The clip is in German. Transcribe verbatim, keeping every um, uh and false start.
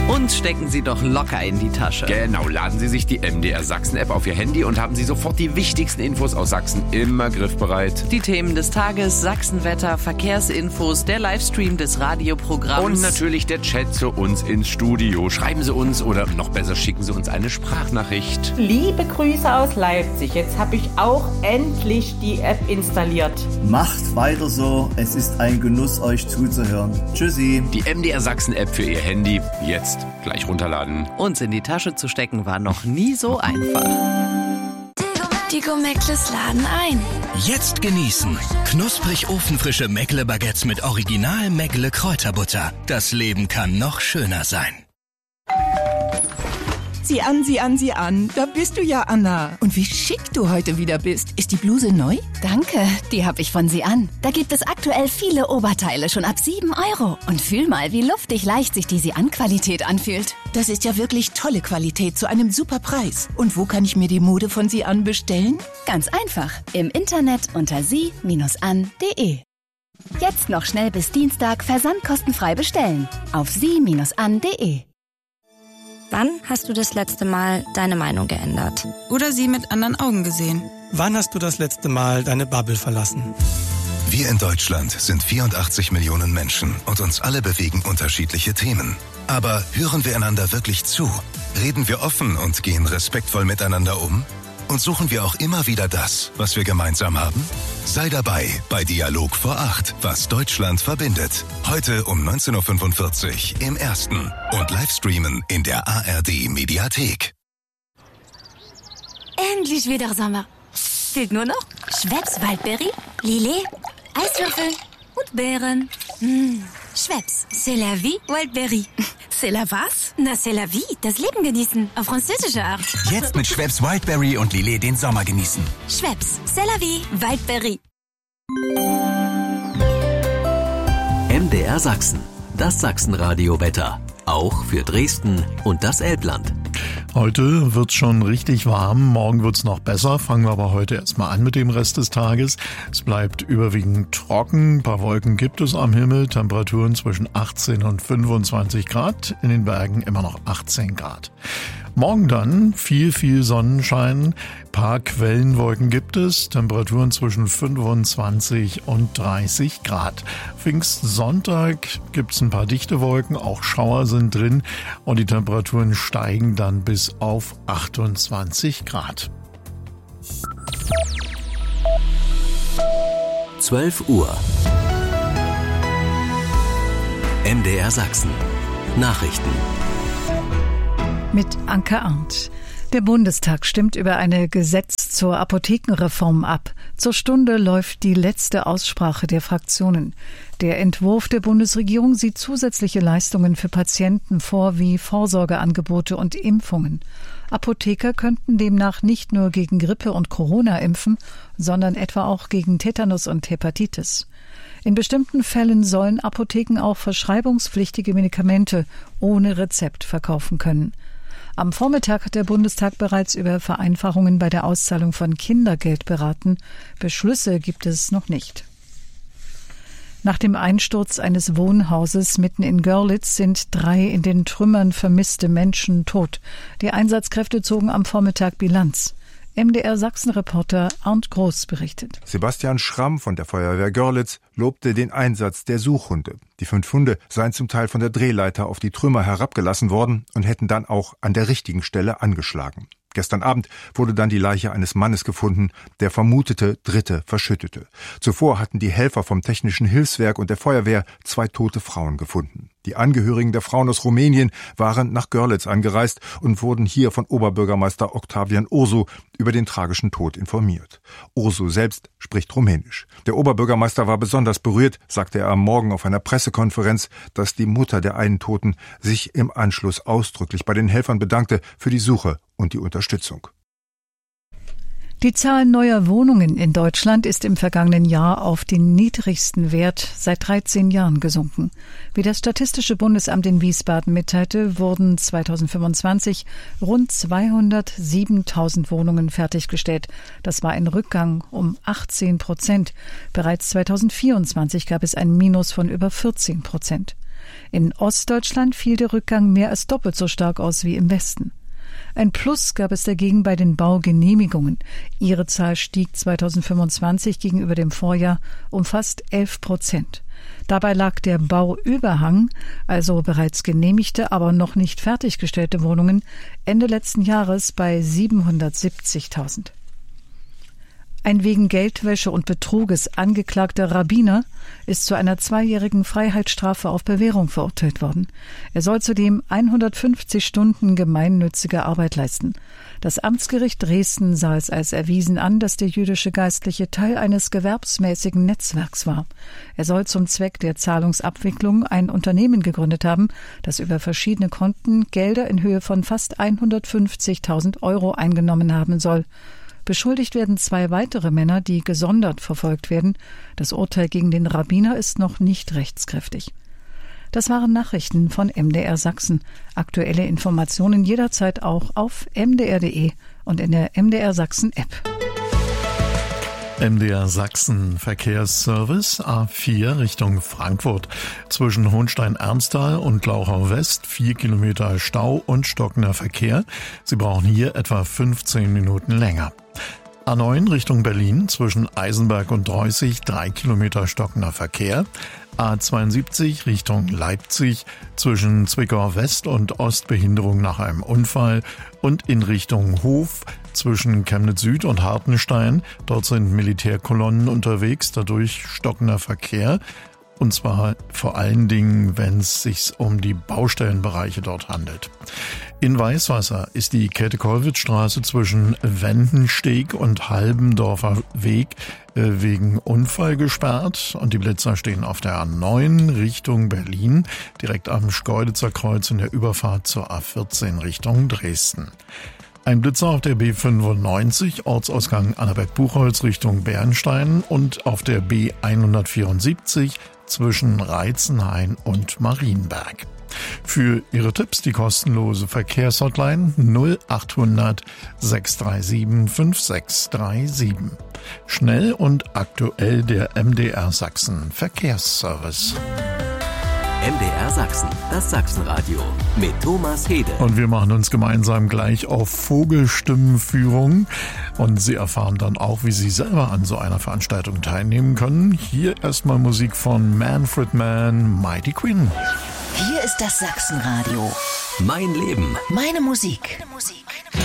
Und stecken Sie doch locker in die Tasche. Genau, laden Sie sich die M D R Sachsen-App auf Ihr Handy und haben Sie sofort die wichtigsten Infos aus Sachsen immer griffbereit. Die Themen des Tages, Sachsenwetter, Verkehrsinfos, der Livestream des Radioprogramms. Und natürlich der Chat zu uns ins Studio. Schreiben Sie uns oder noch besser schicken Sie uns eine Sprachnachricht. Liebe Grüße aus Leipzig. Jetzt habe ich auch endlich die App installiert. Macht weiter so. Es ist ein Genuss, euch zuzuhören. Tschüssi. Die M D R Sachsen-App für Ihr Handy. Jetzt gleich runterladen. Uns in die Tasche zu stecken war noch nie so einfach. Die Go-Meckles laden ein. Jetzt genießen. Knusprig ofenfrische Meckle-Baguettes mit Original Meckle Kräuterbutter. Das Leben kann noch schöner sein. Sieh an, sieh an, sieh an. Da bist du ja, Anna. Und wie schick du heute wieder bist. Ist die Bluse neu? Danke, die habe ich von Sie an. Da gibt es aktuell viele Oberteile schon ab sieben Euro. Und fühl mal, wie luftig leicht sich die Sie an Qualität anfühlt. Das ist ja wirklich tolle Qualität zu einem super Preis. Und wo kann ich mir die Mode von Sie an bestellen? Ganz einfach. Im Internet unter sie an punkt de. Jetzt noch schnell bis Dienstag versandkostenfrei bestellen. Auf sie an punkt de. Wann hast du das letzte Mal deine Meinung geändert? Oder sie mit anderen Augen gesehen? Wann hast du das letzte Mal deine Bubble verlassen? Wir in Deutschland sind vierundachtzig Millionen Menschen und uns alle bewegen unterschiedliche Themen. Aber hören wir einander wirklich zu? Reden wir offen und gehen respektvoll miteinander um? Und suchen wir auch immer wieder das, was wir gemeinsam haben? Sei dabei bei Dialog vor acht, was Deutschland verbindet. Heute um neunzehn Uhr fünfundvierzig im Ersten und Livestreamen in der A R D-Mediathek. Endlich wieder Sommer. Fehlt nur noch Schweppes Waldberry, Lillet, Eiswürfel und Beeren. Mmh. Schweppes, c'est la vie, Wildberry. C'est la was? Na, c'est la vie, das Leben genießen, auf französische Art. Jetzt mit Schweppes Wildberry und Lillet den Sommer genießen. Schweppes, c'est la vie, Wildberry. M D R Sachsen, das Sachsenradio-Wetter. Auch für Dresden und das Elbland. Heute wird's schon richtig warm, morgen wird's noch besser. Fangen wir aber heute erstmal an mit dem Rest des Tages. Es bleibt überwiegend trocken, ein paar Wolken gibt es am Himmel, Temperaturen zwischen achtzehn und fünfundzwanzig Grad, in den Bergen immer noch achtzehn Grad. Morgen dann viel, viel Sonnenschein, paar Quellenwolken gibt es, Temperaturen zwischen fünfundzwanzig und dreißig Grad. Pfingstsonntag gibt's ein paar dichte Wolken, auch Schauer sind drin und die Temperaturen steigen dann bis auf achtundzwanzig Grad. zwölf Uhr. M D R Sachsen. Nachrichten. Mit Anke Arndt. Der Bundestag stimmt über eine Gesetz zur Apothekenreform ab. Zur Stunde läuft die letzte Aussprache der Fraktionen. Der Entwurf der Bundesregierung sieht zusätzliche Leistungen für Patienten vor, wie Vorsorgeangebote und Impfungen. Apotheker könnten demnach nicht nur gegen Grippe und Corona impfen, sondern etwa auch gegen Tetanus und Hepatitis. In bestimmten Fällen sollen Apotheken auch verschreibungspflichtige Medikamente ohne Rezept verkaufen können. Am Vormittag hat der Bundestag bereits über Vereinfachungen bei der Auszahlung von Kindergeld beraten. Beschlüsse gibt es noch nicht. Nach dem Einsturz eines Wohnhauses mitten in Görlitz sind drei in den Trümmern vermisste Menschen tot. Die Einsatzkräfte zogen am Vormittag Bilanz. M D R Sachsen-Reporter Arndt Groß berichtet. Sebastian Schramm von der Feuerwehr Görlitz lobte den Einsatz der Suchhunde. Die fünf Hunde seien zum Teil von der Drehleiter auf die Trümmer herabgelassen worden und hätten dann auch an der richtigen Stelle angeschlagen. Gestern Abend wurde dann die Leiche eines Mannes gefunden, der vermutete Dritte verschüttete. Zuvor hatten die Helfer vom Technischen Hilfswerk und der Feuerwehr zwei tote Frauen gefunden. Die Angehörigen der Frauen aus Rumänien waren nach Görlitz angereist und wurden hier von Oberbürgermeister Octavian Ursu über den tragischen Tod informiert. Ursu selbst spricht Rumänisch. Der Oberbürgermeister war besonders berührt, sagte er am Morgen auf einer Pressekonferenz, dass die Mutter der einen Toten sich im Anschluss ausdrücklich bei den Helfern bedankte für die Suche und die Unterstützung. Die Zahl neuer Wohnungen in Deutschland ist im vergangenen Jahr auf den niedrigsten Wert seit dreizehn Jahren gesunken. Wie das Statistische Bundesamt in Wiesbaden mitteilte, wurden zweitausendfünfundzwanzig rund zweihundertsiebentausend Wohnungen fertiggestellt. Das war ein Rückgang um achtzehn Prozent. Bereits zweitausendvierundzwanzig gab es ein Minus von über vierzehn Prozent. In Ostdeutschland fiel der Rückgang mehr als doppelt so stark aus wie im Westen. Ein Plus gab es dagegen bei den Baugenehmigungen. Ihre Zahl stieg zweitausendfünfundzwanzig gegenüber dem Vorjahr um fast elf Prozent. Dabei lag der Bauüberhang, also bereits genehmigte, aber noch nicht fertiggestellte Wohnungen, Ende letzten Jahres bei siebenhundertsiebzigtausend. Ein wegen Geldwäsche und Betruges angeklagter Rabbiner ist zu einer zweijährigen Freiheitsstrafe auf Bewährung verurteilt worden. Er soll zudem hundertfünfzig Stunden gemeinnützige Arbeit leisten. Das Amtsgericht Dresden sah es als erwiesen an, dass der jüdische Geistliche Teil eines gewerbsmäßigen Netzwerks war. Er soll zum Zweck der Zahlungsabwicklung ein Unternehmen gegründet haben, das über verschiedene Konten Gelder in Höhe von fast hundertfünfzigtausend Euro eingenommen haben soll. Beschuldigt werden zwei weitere Männer, die gesondert verfolgt werden. Das Urteil gegen den Rabbiner ist noch nicht rechtskräftig. Das waren Nachrichten von M D R Sachsen. Aktuelle Informationen jederzeit auch auf m d r punkt d e und in der M D R Sachsen App. M D R Sachsen Verkehrsservice A vier Richtung Frankfurt. Zwischen Hohenstein-Ernsthal und Glauchau West vier Kilometer Stau und stockender Verkehr. Sie brauchen hier etwa fünfzehn Minuten länger. A neun Richtung Berlin zwischen Eisenberg und Dreußig drei Kilometer stockender Verkehr. A zweiundsiebzig Richtung Leipzig zwischen Zwickau West und Ost Behinderung nach einem Unfall und in Richtung Hof zwischen Chemnitz Süd und Hartenstein. Dort sind Militärkolonnen unterwegs, dadurch stockender Verkehr. Und zwar vor allen Dingen, wenn es sich um die Baustellenbereiche dort handelt. In Weißwasser ist die Käthe-Kollwitz-Straße zwischen Wendensteg und Halbendorfer Weg wegen Unfall gesperrt und die Blitzer stehen auf der A neun Richtung Berlin, direkt am Schkeuditzer Kreuz in der Überfahrt zur A vierzehn Richtung Dresden. Ein Blitzer auf der B fünfundneunzig, Ortsausgang Annaberg-Buchholz Richtung Bernstein und auf der B hundertvierundsiebzig zwischen Reitzenhain und Marienberg. Für Ihre Tipps die kostenlose Verkehrshotline null achthundert sechs drei sieben fünf sechs drei sieben. Schnell und aktuell der M D R Sachsen Verkehrsservice. M D R Sachsen, das Sachsenradio mit Thomas Hede. Und wir machen uns gemeinsam gleich auf Vogelstimmenführung und Sie erfahren dann auch, wie Sie selber an so einer Veranstaltung teilnehmen können. Hier erstmal Musik von Manfred Mann, Mighty Quinn. Hier ist das Sachsenradio. Mein Leben. Meine Musik. Meine Musik.